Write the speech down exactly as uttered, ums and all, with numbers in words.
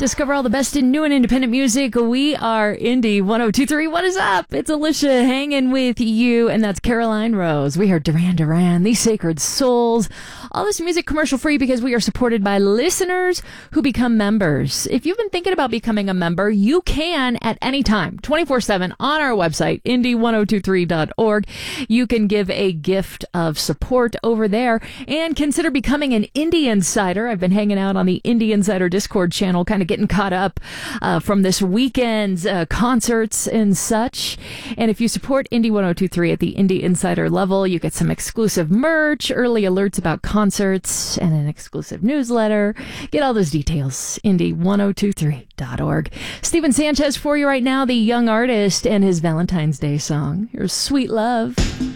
Discover all the best in new and independent music. We are Indie one oh two point three. What is up? It's Alicia hanging with you, and that's Caroline Rose. We heard Duran Duran, These Sacred Souls. All this music commercial free because we are supported by listeners who become members. If you've been thinking about becoming a member, you can at any time, twenty-four seven on our website, indie one oh two three dot org. You can give a gift of support over there and consider becoming an Indie Insider. I've been hanging out on the Indie Insider Discord channel, kind of getting caught up uh, from this weekend's uh, concerts and such. And if you support Indie one oh two point three at the Indie Insider level, you get some exclusive merch, early alerts about concerts, and an exclusive newsletter. Get all those details, indie one oh two three dot org. Steven Sanchez for you right now, the young artist, and his Valentine's Day song. Here's Sweet Love.